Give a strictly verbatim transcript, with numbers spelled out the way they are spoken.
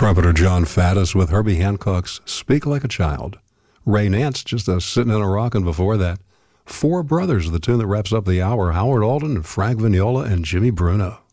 Trumpeter John Faddis with Herbie Hancock's Speak Like a Child. Ray Nance just uh, sitting in a rockin' before that. Four Brothers, the tune that wraps up the hour. Howard Alden, Frank Vignola, and Jimmy Bruno.